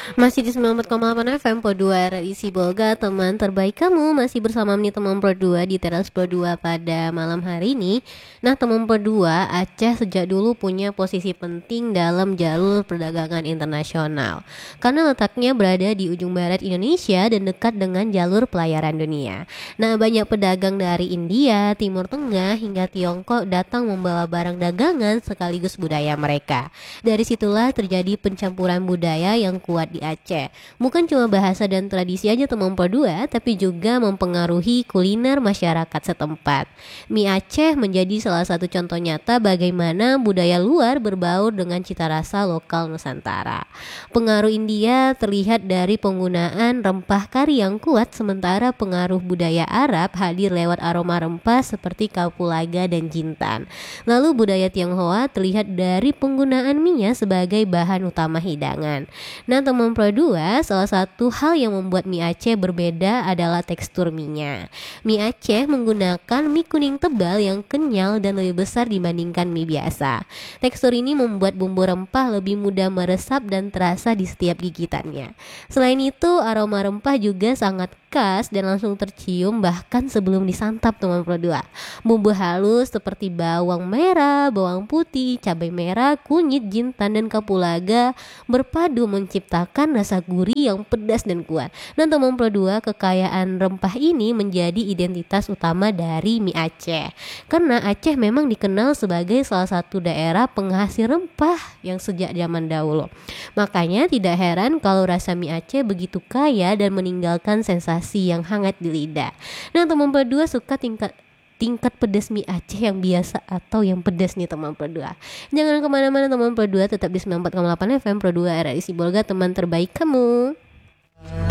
Masih di 94,8 FM Pro 2 RRI Sibolga, teman terbaik kamu. Masih bersama nih teman Pro 2 di Teras Pro 2 pada malam hari ini. Nah teman Pro 2, Aceh sejak dulu punya posisi penting dalam jalur perdagangan internasional karena letaknya berada di ujung barat Indonesia dan dekat dengan jalur pelayaran dunia. Nah banyak pedagang dari India, Timur Tengah hingga Tiongkok datang membawa barang dagangan sekaligus budaya mereka. Dari situlah terjadi pencampuran budaya yang kuat di Aceh. Bukan cuma bahasa dan tradisi aja teman Dua, tapi juga mempengaruhi kuliner masyarakat setempat. Mie Aceh menjadi salah satu contoh nyata bagaimana budaya luar berbaur dengan cita rasa lokal Nusantara. Pengaruh India terlihat dari penggunaan rempah kari yang kuat, sementara pengaruh budaya Arab hadir lewat aroma rempah seperti kapulaga dan jintan. Lalu budaya Tionghoa terlihat dari penggunaan minyak sebagai bahan utama hidangan. Nah teman Pro 2, salah satu hal yang membuat mie Aceh berbeda adalah tekstur minyak. Mie Aceh menggunakan mie kuning tebal yang kenyal dan lebih besar dibandingkan mie biasa. Tekstur ini membuat bumbu rempah lebih mudah meresap dan terasa di setiap gigitannya. Selain itu, aroma rempah juga sangat khas dan langsung tercium bahkan sebelum disantap teman Pro 2. Bumbu halus seperti bawang merah, bawang putih, cabai merah, kunyit, jintan, dan kapulaga berpadu menciptakan rasa gurih yang pedas dan kuat. Nah teman Pro 2, kekayaan rempah ini menjadi identitas utama dari mie Aceh. Karena Aceh memang dikenal sebagai salah satu daerah penghasil rempah yang sejak zaman dahulu. Makanya tidak heran kalau rasa mie Aceh begitu kaya dan meninggalkan sensasi yang hangat di lidah. Nah teman Pro 2 suka tingkat pedas mie Aceh yang biasa atau yang pedas nih teman Pro 2. Jangan kemana-mana teman Pro 2, tetap di 94,8 FM Pro 2 RRI Sibolga, teman terbaik kamu.